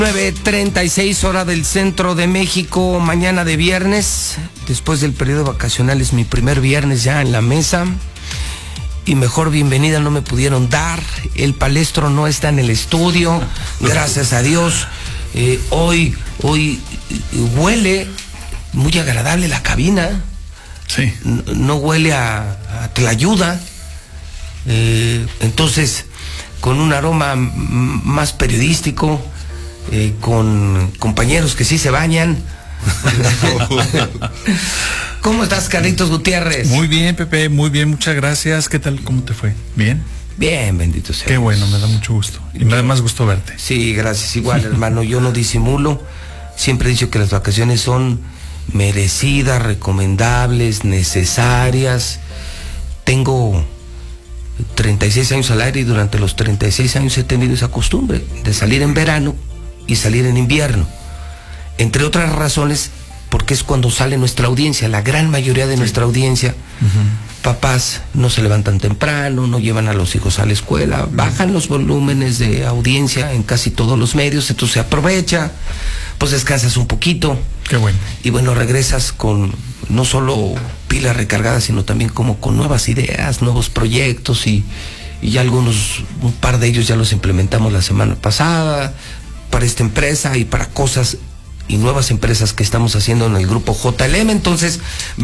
9:36 hora del centro de México, mañana de viernes. Después del periodo vacacional es mi primer viernes ya en la mesa. Y mejor bienvenida no me pudieron dar. El palestro no está en el estudio, gracias a Dios. Hoy huele muy agradable la cabina. Sí. No huele a tlayuda. Entonces, con un aroma más periodístico. Con compañeros que sí se bañan. ¿Cómo estás, Carlitos Gutiérrez? Muy bien, Pepe, muy bien, muchas gracias. ¿Qué tal? ¿Cómo te fue? ¿Bien? Bien, bendito sea. Qué bueno, me da mucho gusto. Y me da más gusto verte. Sí, gracias. Igual, hermano, yo no disimulo. Siempre he dicho que las vacaciones son merecidas, recomendables, necesarias. Tengo 36 años al aire y durante los 36 años he tenido esa costumbre de salir en verano y salir en invierno, entre otras razones porque es cuando sale nuestra audiencia, la gran mayoría de nuestra audiencia. Papás no se levantan temprano, no llevan a los hijos a la escuela, bajan los volúmenes de audiencia en casi todos los medios, entonces se aprovecha, pues descansas un poquito. Qué bueno. Y bueno, regresas con no solo pilas recargadas, sino también como con nuevas ideas, nuevos proyectos y ya un par de ellos ya los implementamos la semana pasada para esta empresa y para cosas y nuevas empresas que estamos haciendo en el grupo JLM. Entonces